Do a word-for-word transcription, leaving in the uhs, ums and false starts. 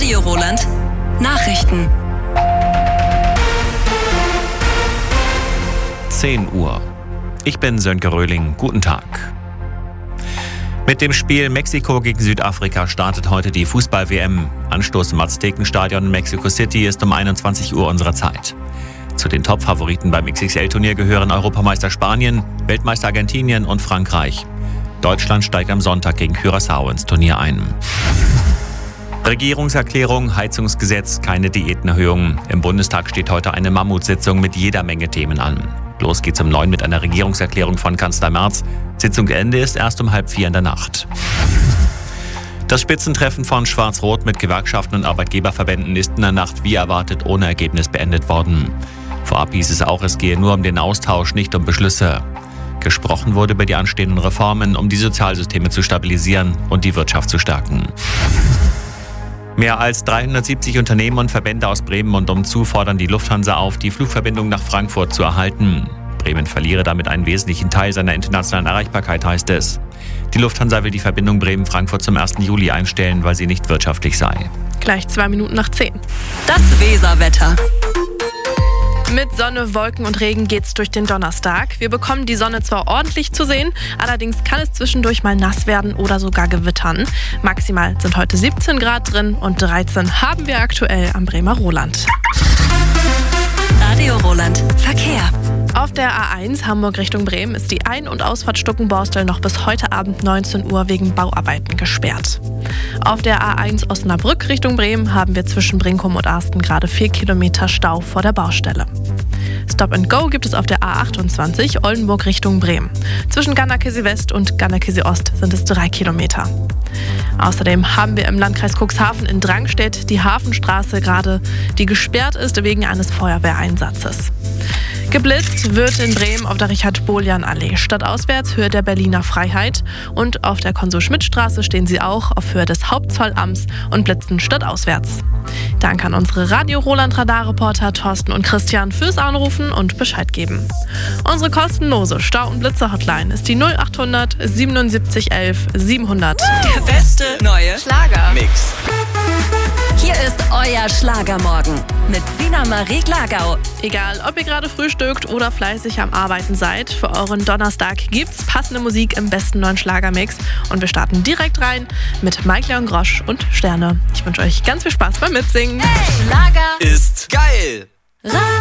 Radio Roland. Nachrichten. zehn Uhr. Ich bin Sönke Röhling. Guten Tag. Mit dem Spiel Mexiko gegen Südafrika startet heute die Fußball-W M. Anstoß im Aztekenstadion in Mexico City ist um einundzwanzig Uhr unserer Zeit. Zu den Top-Favoriten beim X X L-Turnier gehören Europameister Spanien, Weltmeister Argentinien und Frankreich. Deutschland steigt am Sonntag gegen Curaçao ins Turnier ein. Regierungserklärung, Heizungsgesetz, keine Diätenerhöhung. Im Bundestag steht heute eine Mammutsitzung mit jeder Menge Themen an. Los geht's um neun mit einer Regierungserklärung von Kanzler Merz. Sitzungsende ist erst um halb vier in der Nacht. Das Spitzentreffen von Schwarz-Rot mit Gewerkschaften und Arbeitgeberverbänden ist in der Nacht wie erwartet ohne Ergebnis beendet worden. Vorab hieß es auch, es gehe nur um den Austausch, nicht um Beschlüsse. Gesprochen wurde über die anstehenden Reformen, um die Sozialsysteme zu stabilisieren und die Wirtschaft zu stärken. Mehr als dreihundertsiebzig Unternehmen und Verbände aus Bremen und umzu fordern die Lufthansa auf, die Flugverbindung nach Frankfurt zu erhalten. Bremen verliere damit einen wesentlichen Teil seiner internationalen Erreichbarkeit, heißt es. Die Lufthansa will die Verbindung Bremen-Frankfurt zum ersten Juli einstellen, weil sie nicht wirtschaftlich sei. Gleich zwei Minuten nach zehn. Das Weserwetter. Mit Sonne, Wolken und Regen geht's durch den Donnerstag. Wir bekommen die Sonne zwar ordentlich zu sehen, allerdings kann es zwischendurch mal nass werden oder sogar gewittern. Maximal sind heute siebzehn Grad drin und dreizehn haben wir aktuell am Bremer Roland. Radio Roland. Verkehr. Auf der A eins Hamburg Richtung Bremen ist die Ein- und Ausfahrt Stuckenborstel noch bis heute Abend neunzehn Uhr wegen Bauarbeiten gesperrt. Auf der A eins Osnabrück Richtung Bremen haben wir zwischen Brinkum und Arsten gerade vier Kilometer Stau vor der Baustelle. Stop and Go gibt es auf der A achtundzwanzig Oldenburg Richtung Bremen. Zwischen Ganderkesee West und Ganderkesee Ost sind es drei Kilometer. Außerdem haben wir im Landkreis Cuxhaven in Drangstedt die Hafenstraße gerade, die gesperrt ist wegen eines Feuerwehreinsatzes. Geblitzt wird in Bremen auf der Richard-Bolian-Allee stadtauswärts Höhe der Berliner Freiheit und auf der Konsul-Schmidt-Straße stehen sie auch auf Höhe des Hauptzollamts und blitzen stadtauswärts. Danke an unsere Radio-Roland-Radarreporter Thorsten und Christian fürs Anrufen und Bescheid geben. Unsere kostenlose Stau- und Blitzer-Hotline ist die null achthundert siebenundsiebzig elf siebenhundert. Der beste neue Schlager-Mix. Hier ist euer Schlagermorgen mit Sina Marie Glagau. Egal, ob ihr gerade frühstückt oder fleißig am Arbeiten seid, für euren Donnerstag gibt's passende Musik im besten neuen Schlagermix. Und wir starten direkt rein mit Mike Leon Grosch und Sterne. Ich wünsche euch ganz viel Spaß beim Mitsingen. Hey, Schlager ist geil!